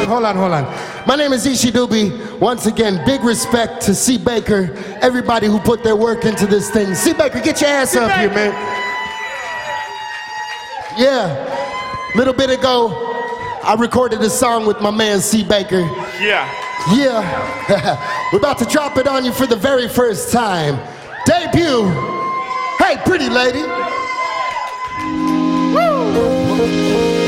hold on. My name is Ishi Doobie. Once again, big respect to C. Baker, everybody who put their work into this thing. C. Baker, get your ass up here, man. Yeah, a little bit ago, I recorded a song with my man C. Baker. Yeah. We're about to drop it on you for the very first time. Debut. Hey, pretty lady. Woo.